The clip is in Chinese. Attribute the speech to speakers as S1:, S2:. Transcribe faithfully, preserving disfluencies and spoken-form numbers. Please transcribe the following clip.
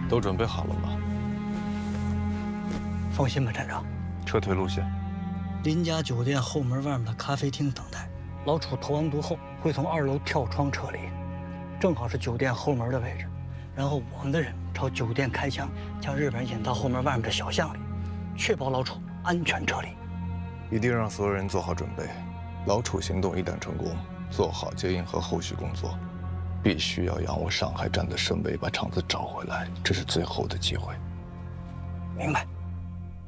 S1: 都准备好了吗？
S2: 放心吧，站长。
S1: 撤退路线。
S2: 林家酒店后门外面的咖啡厅等待。老楚投完毒后会从二楼跳窗撤离，正好是酒店后门的位置。然后我们的人朝酒店开枪，将日本人引到后门外面的小巷里，确保老楚安全撤离。
S1: 一定让所有人做好准备。老楚行动一旦成功，做好接应和后续工作。必须要扬我上海站的声威，把厂子找回来，这是最后的机会。
S2: 明白。